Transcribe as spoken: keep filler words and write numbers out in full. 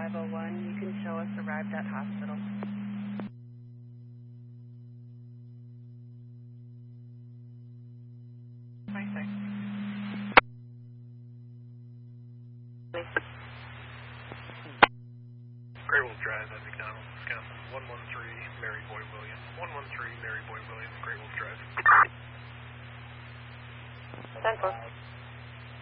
five oh one. You can show us arrived at hospital. twenty-six. Great Wolf Drive at McDonald, Wisconsin. one one three Mary Boy Williams. one one three Mary Boy Williams, Great Wolf Drive. ten four.